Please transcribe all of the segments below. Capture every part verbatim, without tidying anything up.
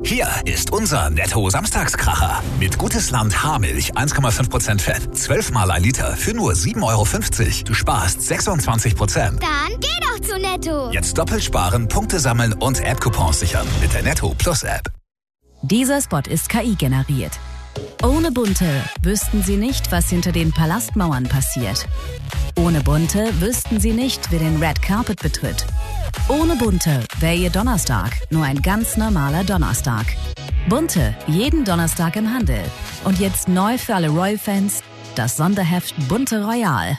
Hier ist unser Netto-Samstagskracher. Mit Gutes Land Haarmilch eins Komma fünf Prozent Fett. zwölf Mal ein Liter für nur sieben Euro fünfzig. Du sparst sechsundzwanzig Prozent. Dann geh doch zu Netto. Jetzt doppelt sparen, Punkte sammeln und App-Coupons sichern mit der Netto Plus App. Dieser Spot ist K I generiert. Ohne Bunte wüssten Sie nicht, was hinter den Palastmauern passiert. Ohne Bunte wüssten Sie nicht, wer den Red Carpet betritt. Ohne Bunte wäre Ihr Donnerstag nur ein ganz normaler Donnerstag. Bunte, jeden Donnerstag im Handel. Und jetzt neu für alle Royal-Fans, das Sonderheft Bunte Royal.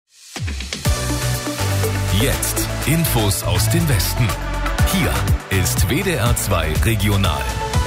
Jetzt Infos aus dem Westen. Hier ist W D R zwei Regional.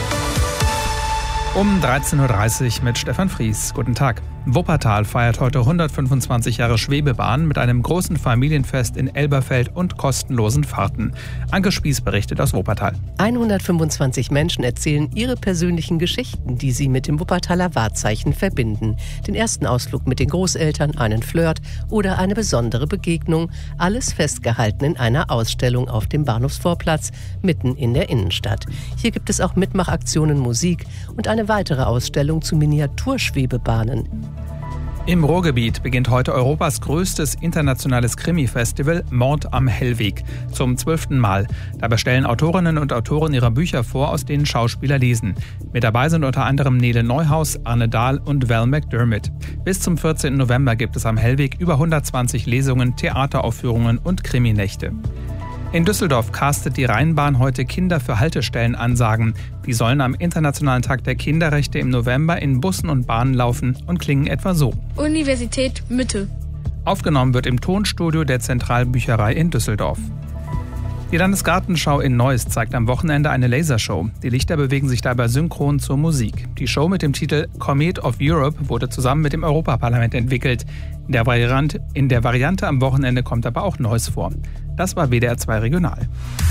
Um dreizehn Uhr dreißig mit Stefan Fries. Guten Tag. Wuppertal feiert heute hundertfünfundzwanzig Jahre Schwebebahn mit einem großen Familienfest in Elberfeld und kostenlosen Fahrten. Anke Spieß berichtet aus Wuppertal. hundertfünfundzwanzig Menschen erzählen ihre persönlichen Geschichten, die sie mit dem Wuppertaler Wahrzeichen verbinden. Den ersten Ausflug mit den Großeltern, einen Flirt oder eine besondere Begegnung. Alles festgehalten in einer Ausstellung auf dem Bahnhofsvorplatz mitten in der Innenstadt. Hier gibt es auch Mitmachaktionen, Musik und eine weitere Ausstellung zu Miniaturschwebebahnen. Im Ruhrgebiet beginnt heute Europas größtes internationales Krimi-Festival Mord am Hellweg zum zwölften Mal. Dabei stellen Autorinnen und Autoren ihre Bücher vor, aus denen Schauspieler lesen. Mit dabei sind unter anderem Nele Neuhaus, Arne Dahl und Val McDermott. Bis zum vierzehnten November gibt es am Hellweg über hundertzwanzig Lesungen, Theateraufführungen und Kriminächte. In Düsseldorf castet die Rheinbahn heute Kinder für Haltestellenansagen. Die sollen am Internationalen Tag der Kinderrechte im November in Bussen und Bahnen laufen und klingen etwa so. Universität Mitte. Aufgenommen wird im Tonstudio der Zentralbücherei in Düsseldorf. Die Landesgartenschau in Neuss zeigt am Wochenende eine Lasershow. Die Lichter bewegen sich dabei synchron zur Musik. Die Show mit dem Titel Comet of Europe wurde zusammen mit dem Europaparlament entwickelt. In der Variante, in der Variante am Wochenende kommt aber auch Neuss vor. Das war W D R zwei Regional.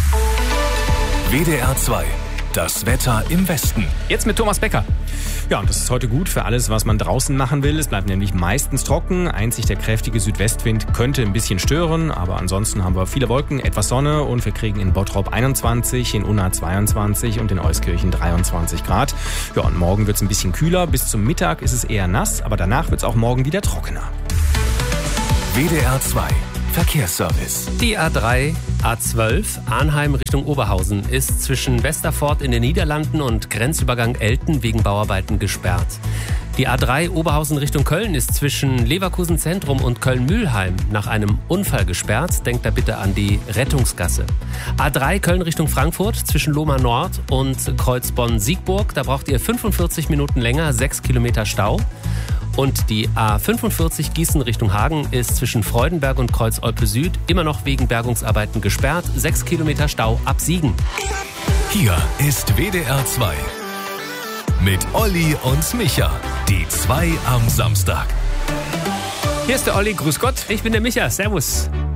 W D R zwei. Das Wetter im Westen. Jetzt mit Thomas Becker. Ja, und das ist heute gut für alles, was man draußen machen will. Es bleibt nämlich meistens trocken. Einzig der kräftige Südwestwind könnte ein bisschen stören. Aber ansonsten haben wir viele Wolken, etwas Sonne und wir kriegen in Bottrop einundzwanzig, in Unna zweiundzwanzig und in Euskirchen dreiundzwanzig Grad. Ja, und morgen wird es ein bisschen kühler. Bis zum Mittag ist es eher nass, aber danach wird es auch morgen wieder trockener. W D R zwei. Verkehrsservice. Die A drei, A zwölf, Arnheim Richtung Oberhausen ist zwischen Westerfort in den Niederlanden und Grenzübergang Elten wegen Bauarbeiten gesperrt. Die A drei Oberhausen Richtung Köln ist zwischen Leverkusen Zentrum und Köln-Mühlheim nach einem Unfall gesperrt. Denkt da bitte an die Rettungsgasse. A drei Köln Richtung Frankfurt zwischen Lohmar Nord und Kreuz Bonn-Siegburg. Da braucht ihr fünfundvierzig Minuten länger, sechs Kilometer Stau. Und die A fünfundvierzig Gießen Richtung Hagen ist zwischen Freudenberg und Kreuz Olpe Süd immer noch wegen Bergungsarbeiten gesperrt. Sechs Kilometer Stau ab Siegen. Hier ist W D R zwei. Mit Olli und Micha. Die zwei am Samstag. Hier ist der Olli, grüß Gott. Ich bin der Micha, servus.